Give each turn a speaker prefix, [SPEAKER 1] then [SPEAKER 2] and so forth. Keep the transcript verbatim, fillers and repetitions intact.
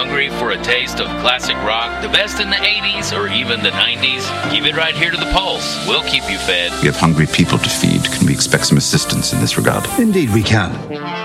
[SPEAKER 1] Hungry for a taste of classic rock, the best in the eighties or even the nineties? Keep it right here to the Pulse. We'll keep you fed.
[SPEAKER 2] We have hungry people to feed. Can we expect some assistance in this regard?
[SPEAKER 3] Indeed we can.